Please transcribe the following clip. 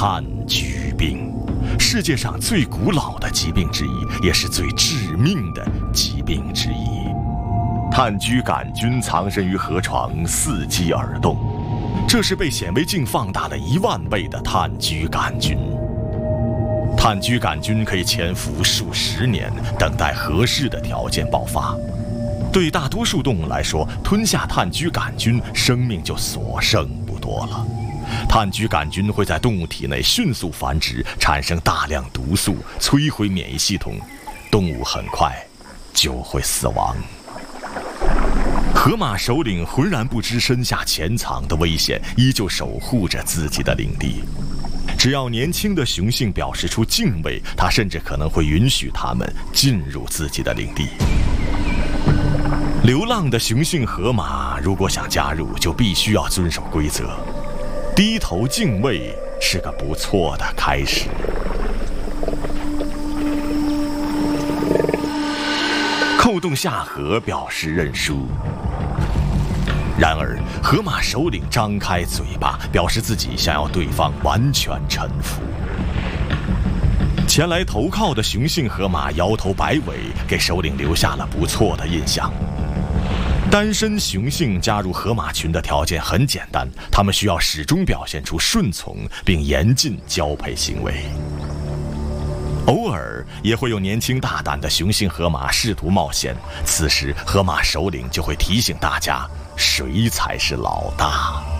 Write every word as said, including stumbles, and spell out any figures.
炭疽病，世界上最古老的疾病之一，也是最致命的疾病之一。炭疽杆菌藏身于河床，伺机而动，这是被显微镜放大了一万倍的炭疽杆菌。炭疽杆菌可以潜伏数十年，等待合适的条件爆发。对大多数动物来说，吞下炭疽杆菌，生命就所剩不多了。炭疽杆菌会在动物体内迅速繁殖，产生大量毒素，摧毁免疫系统，动物很快就会死亡。河马首领浑然不知身下潜藏的危险，依旧守护着自己的领地。只要年轻的雄性表示出敬畏，他甚至可能会允许它们进入自己的领地。流浪的雄性河马如果想加入，就必须要遵守规则。低头敬畏是个不错的开始。扣动下颌表示认输。然而，河马首领张开嘴巴，表示自己想要对方完全臣服。前来投靠的雄性河马摇头摆尾，给首领留下了不错的印象。单身雄性加入河马群的条件很简单，他们需要始终表现出顺从并严禁交配行为。偶尔也会有年轻大胆的雄性河马试图冒险，此时河马首领就会提醒大家，谁才是老大。